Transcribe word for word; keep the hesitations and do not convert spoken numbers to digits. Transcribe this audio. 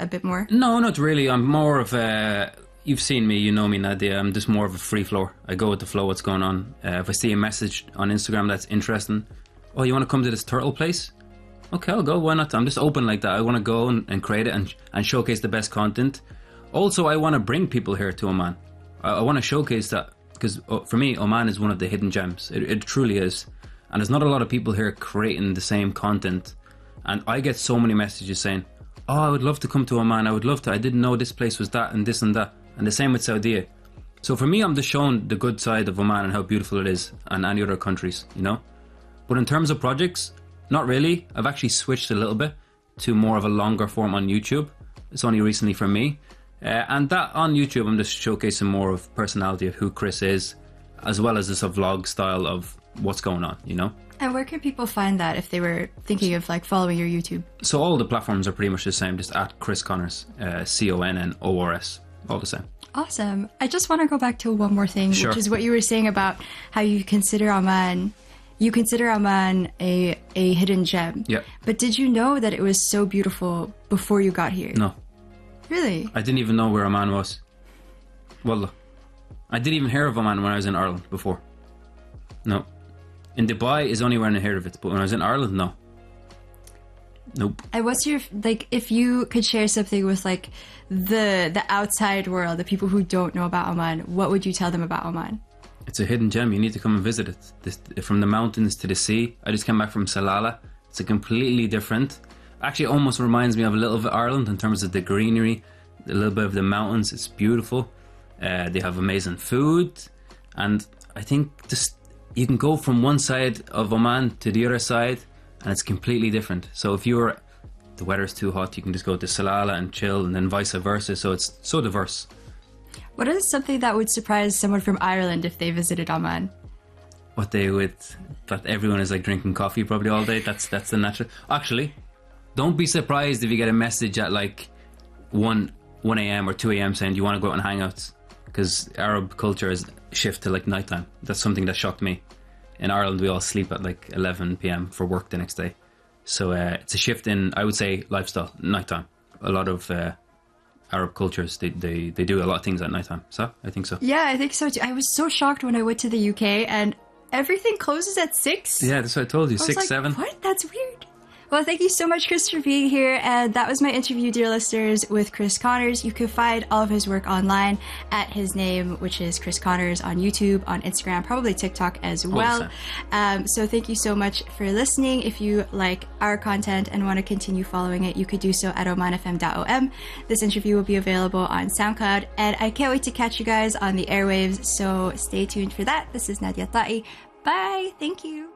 a bit more? No, not really. I'm more of a... You've seen me, you know me, Nadia. I'm just more of a free flower. I go with the flow, what's going on. Uh, if I see a message on Instagram that's interesting, oh, you want to come to this turtle place? Okay, I'll go. Why not? I'm just open like that. I want to go and, and create it and, and showcase the best content. Also, I want to bring people here to Oman. I, I want to showcase that because uh, for me, Oman is one of the hidden gems. It, it truly is. And there's not a lot of people here creating the same content. And I get so many messages saying, oh, I would love to come to Oman. I would love to. I didn't know this place was that and this and that. And the same with Saudi. So for me, I'm just showing the good side of Oman and how beautiful it is and any other countries, you know? But in terms of projects, not really. I've actually switched a little bit to more of a longer form on YouTube. It's only recently for me. Uh, and that on YouTube, I'm just showcasing more of personality of who Chris is, as well as this a vlog style of what's going on, you know? And where can people find that if they were thinking of like following your YouTube? So all the platforms are pretty much the same, just at Chris Connors, uh, C O N N O R S. All the same. Awesome. I just want to go back to one more thing, Sure. which is what you were saying about how you consider Oman, you consider Oman a, a hidden gem. Yeah. But did you know that it was so beautiful before you got here? No. Really? I didn't even know where Oman was. Wallah. I didn't even hear of Oman when I was in Ireland before. No. In Dubai is only when I heard of it, but when I was in Ireland, no. Nope. And what's your, like, if you could share something with, like, the the outside world, the people who don't know about Oman, what would you tell them about Oman? It's a hidden gem. You need to come and visit it. This, from the mountains to the sea. I just came back from Salalah. It's a completely different. Actually, it almost reminds me of a little bit of Ireland in terms of the greenery, a little bit of the mountains. It's beautiful. Uh, they have amazing food, and I think just you can go from one side of Oman to the other side, and it's completely different. So if you're the weather's too hot, you can just go to Salalah and chill, and then vice versa. So it's so diverse. What is something that would surprise someone from Ireland if they visited Oman? What they would, that everyone is like drinking coffee probably all day. That's that's the natural. Actually, don't be surprised if you get a message at like one one a m or two a m saying, "Do you want to go out and hang out?" Because Arab culture is shift to like nighttime. That's something that shocked me. In Ireland, we all sleep at like eleven p m for work the next day. So uh, it's a shift in, I would say, lifestyle, nighttime. A lot of uh, Arab cultures, they, they, they do a lot of things at nighttime. So I think so. Yeah, I think so too. I was so shocked when I went to the U K and everything closes at six. Yeah, that's what I told you, I was six, like, seven. What? That's weird. Well, thank you so much, Chris, for being here. And that was my interview, dear listeners, with Chris Connors. You can find all of his work online at his name, which is Chris Connors, on YouTube, on Instagram, probably TikTok as well. Um, so thank you so much for listening. If you like our content and want to continue following it, you could do so at oman f m dot o m. This interview will be available on SoundCloud, and I can't wait to catch you guys on the airwaves. So stay tuned for that. This is Nadia Ta'i. Bye. Thank you.